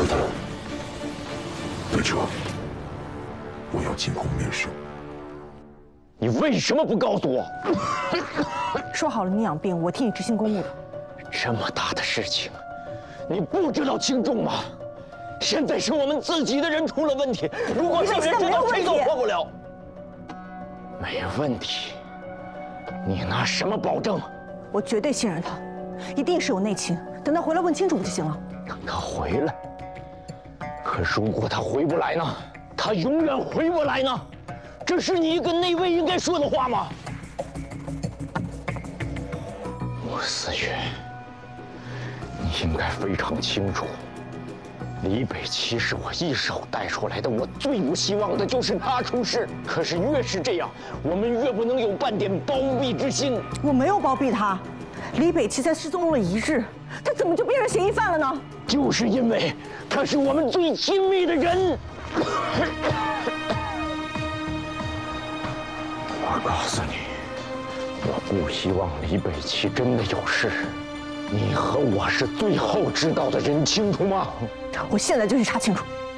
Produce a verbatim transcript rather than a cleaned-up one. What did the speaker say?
队长，我要进宫面圣。 你为什么不告诉我？ 说好了，你养病，我替你执行公务的。 这么大的事情，你不知道轻重吗？现在是我们自己的人出了问题，如果让人知道，谁都活不了。没问题。你拿什么保证？ 我绝对信任他，一定是有内情。等他回来问清楚不就行了？ 等他回来。可如果他回不来呢？他永远回不来呢？这是你一个内卫应该说的话吗？穆思月，你应该非常清楚，李北齐是我一手带出来的，我最不希望的就是他出事。可是越是这样，我们越不能有半点包庇之心。 我没有包庇他，李北齐才失踪了一日，他怎么就变成嫌疑犯了呢？ 就是因为他是我们最亲密的人。我告诉你，我不希望李北齐真的有事。你和我是最后知道的人，清楚吗？ 我现在就去查清楚。